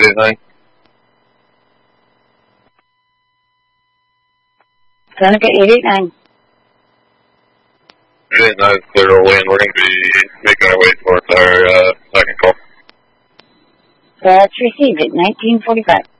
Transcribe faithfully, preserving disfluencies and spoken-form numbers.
eight nine. Seneca eight eight nine. eight eight nine is clear to land. We're going to be making our way towards our uh, second call. That's received at nineteen forty-five.